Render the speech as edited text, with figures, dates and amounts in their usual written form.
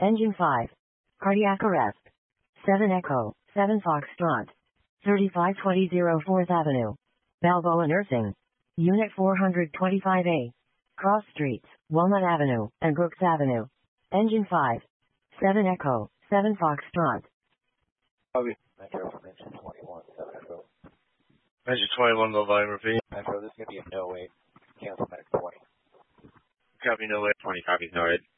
Engine 5. Cardiac arrest. 7 Echo, 7 Foxtrot. 3520 4th Avenue. Balboa Nursing. Unit 425A. Cross Streets, Walnut Avenue, and Brooks Avenue. Engine 5. 7 Echo, 7 Foxtrot. Copy. Metro from engine 21, 7 Echo. Engine 21, low volume, repeat. Metro, this is going to be a no wait. Cancel medic 20. Copy, no way. 20 copies, no red.